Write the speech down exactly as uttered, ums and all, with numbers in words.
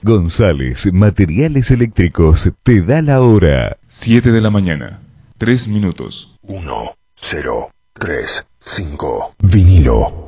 González Materiales Eléctricos te da la hora. siete de la mañana, tres minutos. uno, cero, tres, cinco. Vinilo.